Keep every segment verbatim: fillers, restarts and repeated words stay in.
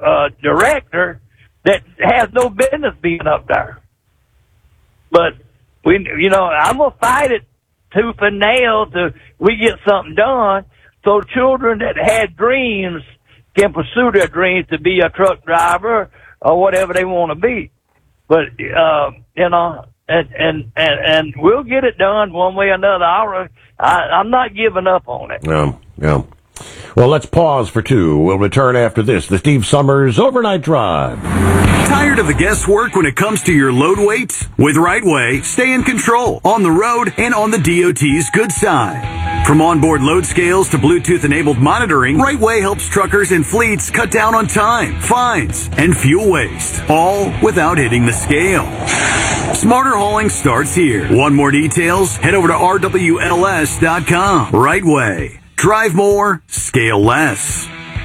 uh, director that has no business being up there. But we, you know, I'm gonna fight it tooth and nail till we get something done, so children that had dreams can pursue their dreams to be a truck driver or whatever they want to be. But uh, you know, and, and and and we'll get it done one way or another. I'll, I, I'm not giving up on it. Yeah, yeah. Well, let's pause for two. We'll return after this. The Steve Summers Overnight Drive. Tired of the guesswork when it comes to your load weights? With Rightway, stay in control on the road and on the D O T's good side. From onboard load scales to Bluetooth-enabled monitoring, Rightway helps truckers and fleets cut down on time, fines, and fuel waste, all without hitting the scale. Smarter hauling starts here. Want more details? Head over to R W L S dot com. Rightway. Drive more, scale less.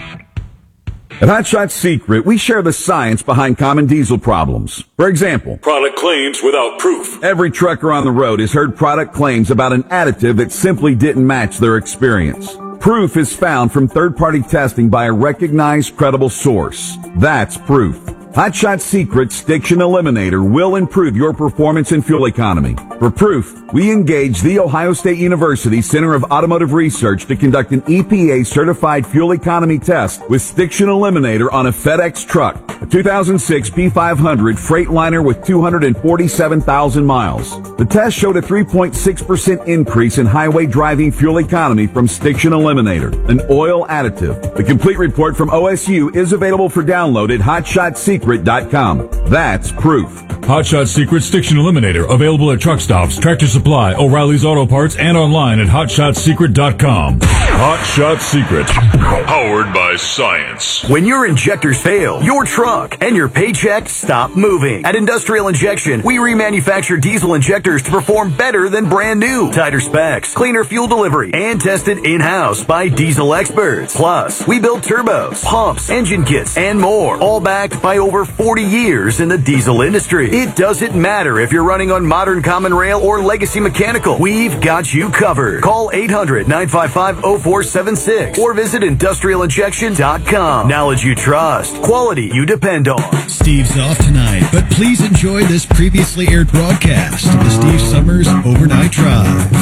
At Hot Shot Secret, we share the science behind common diesel problems. For example, product claims without proof. Every trucker on the road has heard product claims about an additive that simply didn't match their experience. Proof is found from third-party testing by a recognized, credible source. That's proof. Hot Shot Secret's Stiction Eliminator will improve your performance and fuel economy. For proof, we engaged the Ohio State University Center of Automotive Research to conduct an E P A-certified fuel economy test with Stiction Eliminator on a FedEx truck, a two thousand six P five hundred Freightliner with two hundred forty-seven thousand miles. The test showed a three point six percent increase in highway driving fuel economy from Stiction Eliminator, an oil additive. The complete report from O S U is available for download at hot shot secret dot com. That's proof. Hot Shot Secret Stiction Eliminator, available at truck stops, Tractor Supply, O'Reilly's Auto Parts, and online at hot shot secret dot com. Hot Shot Secret. Powered by science. When your injectors fail, your truck and your paycheck stop moving. At Industrial Injection, we remanufacture diesel injectors to perform better than brand new. Tighter specs, cleaner fuel delivery, and tested in-house by diesel experts. Plus, we build turbos, pumps, engine kits, and more, all backed by over forty years in the diesel industry. It doesn't matter if you're running on modern common rail or legacy mechanical. We've got you covered. Call eight hundred, nine five five, oh four seven six or visit industrial injection dot com. Knowledge you trust. Quality you depend on. Steve's off tonight, but please enjoy this previously aired broadcast of the Steve Summers Overnight Drive.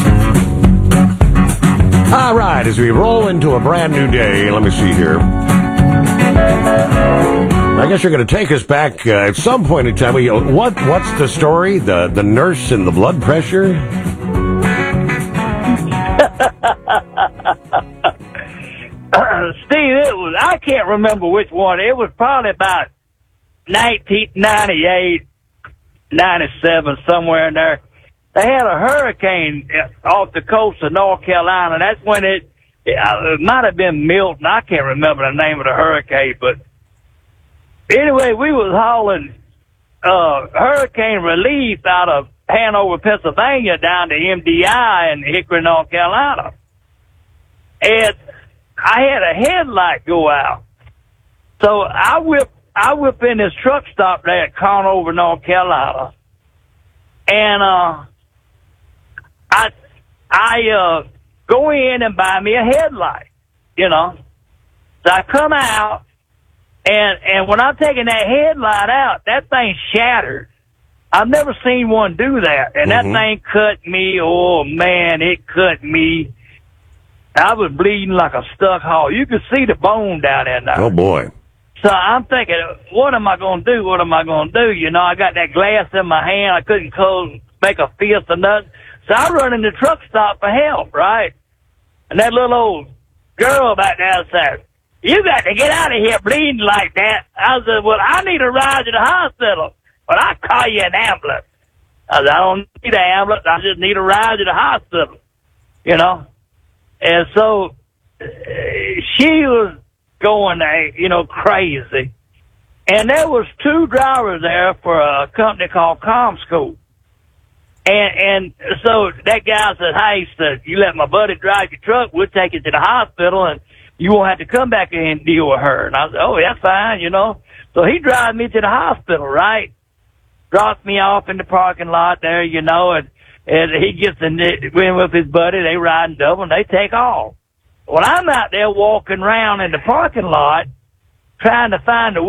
All right, as we roll into a brand new day, let me see here. I guess you're going to take us back uh, at some point in time. What What's the story? The the nurse and the blood pressure? uh, Steve, it was, I can't remember which one. It was probably about nineteen ninety-eight, ninety-seven, somewhere in there. They had a hurricane off the coast of North Carolina. That's when it, it, it might have been Milton. I can't remember the name of the hurricane, but anyway, we was hauling uh, hurricane relief out of Hanover, Pennsylvania, down to M D I in Hickory, North Carolina. And I had a headlight go out. So I whip, I whip in this truck stop there at Conover, North Carolina. And, uh, I, I, uh, go in and buy me a headlight, you know. So I come out, and, and when I'm taking that headlight out, that thing shattered. I've never seen one do that. And mm-hmm. that thing cut me, oh man, it cut me. I was bleeding like a stuck hog. You could see the bone down in there. Oh boy. So I'm thinking, what am I going to do? What am I going to do? You know, I got that glass in my hand. I couldn't close, make a fist or nothing. So I run in the truck stop for help, right? And that little old girl back there said, you got to get out of here bleeding like that. I said, well, I need a ride to the hospital. But I'll call you an ambulance. I said, I don't need an ambulance. I just need a ride to the hospital, you know? And so uh, she was going, uh, you know, crazy. And there was two drivers there for a company called ComScope. And, and so that guy said, hey, said, you let my buddy drive your truck, we'll take you to the hospital, and you won't have to come back and deal with her. And I said, oh, that's fine, you know. So he drives me to the hospital, right? Drops me off in the parking lot there, you know, and, and he gets in with his buddy. They ride double, and they take off. Well, I'm out there walking around in the parking lot trying to find a